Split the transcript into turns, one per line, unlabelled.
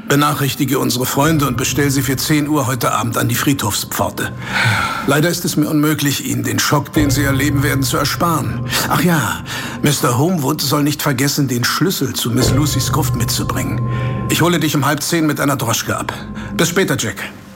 Benachrichtige unsere Freunde und bestell sie für 10 Uhr heute Abend an die Friedhofspforte. Leider ist es mir unmöglich, Ihnen den Schock, den Sie erleben werden, zu ersparen. Ach ja, Mr. Homewood soll nicht vergessen, den Schlüssel zu Miss Lucys Gruft mitzubringen. Ich hole dich um 9:30 mit einer Droschke ab. Bis später, Jack.